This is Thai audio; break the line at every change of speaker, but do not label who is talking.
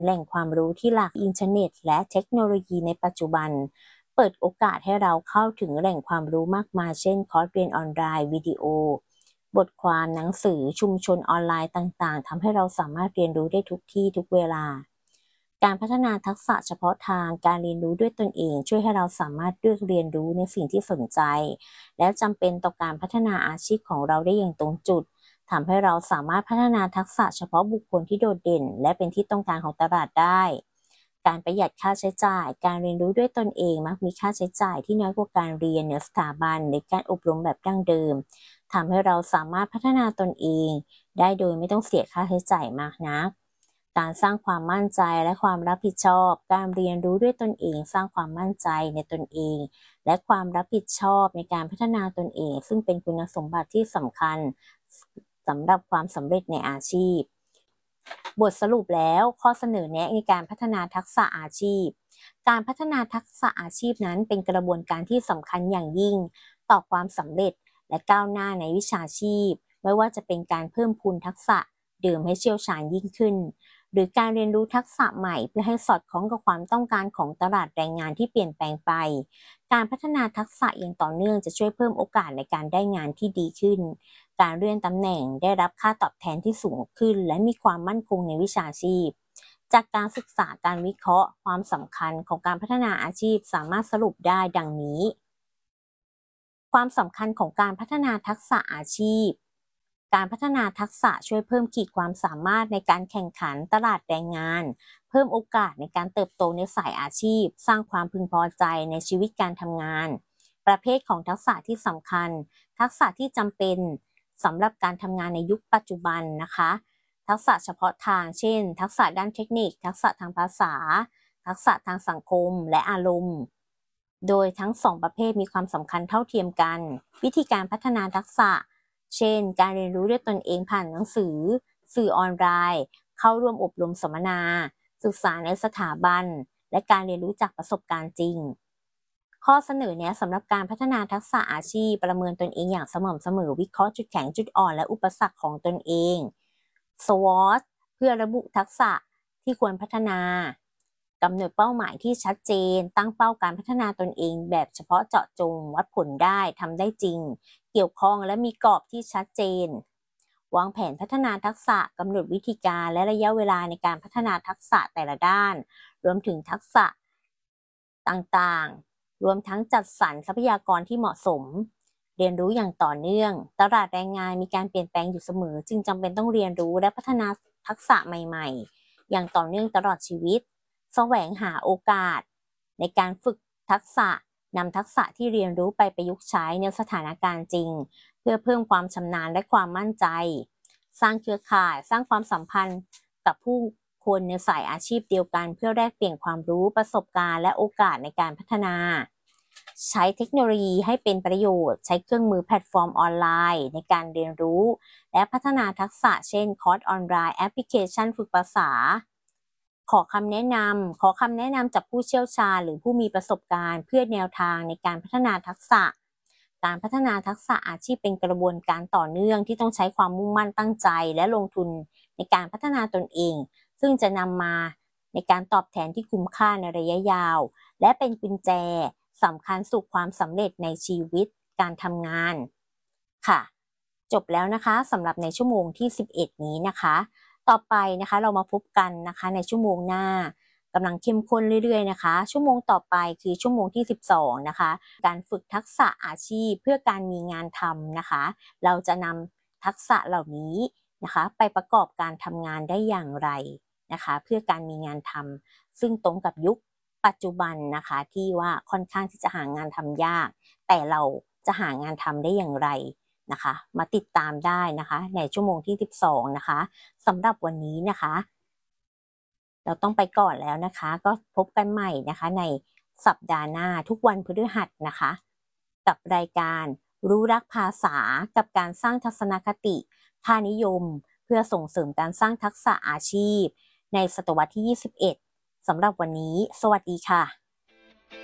แหล่งความรู้ที่หลากอินเทอร์เน็ตและเทคโนโลยีในปัจจุบันเปิดโอกาสให้เราเข้าถึงแหล่งความรู้มากมายเช่นคอร์สเรียนออนไลน์วิดีโอบทความหนังสือชุมชนออนไลน์ต่างๆทำให้เราสามารถเรียนรู้ได้ทุกที่ทุกเวลาการพัฒนาทักษะเฉพาะทางการเรียนรู้ด้วยตนเองช่วยให้เราสามารถเลือกเรียนรู้ในสิ่งที่สนใจและจำเป็นต่อการพัฒนาอาชีพของเราได้อย่างตรงจุดทำให้เราสามารถพัฒนาทักษะเฉพาะบุคคลที่โดดเด่นและเป็นที่ต้องการของตลาดได้การประหยัดค่าใช้จ่ายการเรียนรู้ด้วยตนเองมักมีค่าใช้จ่ายที่น้อยกว่าการเรียนในสถาบันหรือการอบรมแบบดั้งเดิมทำให้เราสามารถพัฒนาตนเองได้โดยไม่ต้องเสียค่าใช้จ่ายมากนักการสร้างความมั่นใจและความรับผิดชอบการเรียนรู้ด้วยตนเองสร้างความมั่นใจในตนเองและความรับผิดชอบในการพัฒนาตนเองซึ่งเป็นคุณสมบัติที่สำคัญสำหรับความสำเร็จในอาชีพบทสรุปแล้วข้อเสนอแนะในการพัฒนาทักษะอาชีพการพัฒนาทักษะอาชีพนั้นเป็นกระบวนการที่สำคัญอย่างยิ่งต่อความสำเร็จและก้าวหน้าในวิชาชีพไม่ว่าจะเป็นการเพิ่มพูนทักษะเดิมให้เชี่ยวชาญยิ่งขึ้นหรือการเรียนรู้ทักษะใหม่เพื่อให้สอดคล้องกับความต้องการของตลาดแรงงานที่เปลี่ยนแปลงไปการพัฒนาทักษะอย่างต่อเนื่องจะช่วยเพิ่มโอกาสในการได้งานที่ดีขึ้นการเลื่อนตำแหน่งได้รับค่าตอบแทนที่สูงขึ้นและมีความมั่นคงในวิชาชีพจากการศึกษาการวิเคราะห์ความสำคัญของการพัฒนาอาชีพสามารถสรุปได้ดังนี้ความสำคัญของการพัฒนาทักษะอาชีพการพัฒนาทักษะช่วยเพิ่มขีดความสามารถในการแข่งขันตลาดแรงงานเพิ่มโอกาสในการเติบโตในสายอาชีพสร้างความพึงพอใจในชีวิตการทำงานประเภทของทักษะที่สำคัญทักษะที่จำเป็นสำหรับการทำงานในยุคปัจจุบันนะคะทักษะเฉพาะทางเช่นทักษะด้านเทคนิคทักษะทางภาษาทักษะทางสังคมและอารมณ์โดยทั้งสองประเภทมีความสำคัญเท่าเทียมกันวิธีการพัฒนาทักษะเช่นการเรียนรู้ด้วยตนเองผ่านหนังสือสื่อออนไลน์เข้าร่วมอบรมสัมมนาศึกษาในสถาบันและการเรียนรู้จากประสบการณ์จริงข้อเสนอแนะสำหรับการพัฒนาทักษะอาชีพประเมินตนเองอย่างสม่ำเสมอวิเคราะห์จุดแข็งจุดอ่อนและอุปสรรคของตนเอง SWOT เพื่อระบุทักษะที่ควรพัฒนากำหนดเป้าหมายที่ชัดเจนตั้งเป้าการพัฒนาตนเองแบบเฉพาะเจาะจงวัดผลได้ทำได้จริงเกี่ยวข้องและมีกรอบที่ชัดเจนวางแผนพัฒนาทักษะกำหนดวิธีการและระยะเวลาในการพัฒนาทักษะแต่ละด้านรวมถึงทักษะต่างๆรวมทั้งจัดสรรทรัพยากรที่เหมาะสมเรียนรู้อย่างต่อเนื่องตลาดแรงงานมีการเปลี่ยนแปลงอยู่เสมอจึงจำเป็นต้องเรียนรู้และพัฒนาทักษะใหม่ๆอย่างต่อเนื่องตลอดชีวิตแสวงหาโอกาสในการฝึกทักษะนำทักษะที่เรียนรู้ไปประยุกต์ใช้ในสถานการณ์จริงเพื่อเพิ่มความชำนาญและความมั่นใจสร้างเครือข่ายสร้างความสัมพันธ์กับผู้คนในสายอาชีพเดียวกันเพื่อแลกเปลี่ยนความรู้ประสบการณ์และโอกาสในการพัฒนาใช้เทคโนโลยีให้เป็นประโยชน์ใช้เครื่องมือแพลตฟอร์มออนไลน์ในการเรียนรู้และพัฒนาทักษะเช่นคอร์สออนไลน์แอปพลิเคชันฝึกภาษาขอคำแนะนำจากผู้เชี่ยวชาญหรือผู้มีประสบการณ์เพื่อแนวทางในการพัฒนาทักษะการพัฒนาทักษะอาชีพเป็นกระบวนการต่อเนื่องที่ต้องใช้ความมุ่งมั่นตั้งใจและลงทุนในการพัฒนาตนเองซึ่งจะนำมาในการตอบแทนที่คุ้มค่าในระยะยาวและเป็นกุญแจสำคัญสู่ความสำเร็จในชีวิตการทำงานค่ะจบแล้วนะคะสำหรับในชั่วโมงที่11นี้นะคะต่อไปนะคะเรามาพบกันนะคะในชั่วโมงหน้ากำลังเข้มข้นเรื่อยๆนะคะชั่วโมงต่อไปคือชั่วโมงที่12นะคะการฝึกทักษะอาชีพเพื่อการมีงานทำนะคะเราจะนำทักษะเหล่านี้นะคะไปประกอบการทำงานได้อย่างไรนะคะเพื่อการมีงานทำซึ่งตรงกับยุคปัจจุบันนะคะที่ว่าค่อนข้างที่จะหางานทำยากแต่เราจะหางานทำได้อย่างไรนะคะมาติดตามได้นะคะในชั่วโมงที่12นะคะสำหรับวันนี้นะคะเราต้องไปก่อนแล้วนะคะก็พบกันใหม่นะคะในสัปดาห์หน้าทุกวันพฤหัสนะคะกับรายการรู้รักภาษากับการสร้างทัศนคติค่านิยมเพื่อส่งเสริมการสร้างทักษะอาชีพในศตวรรษที่21สำหรับวันนี้สวัสดีค่ะ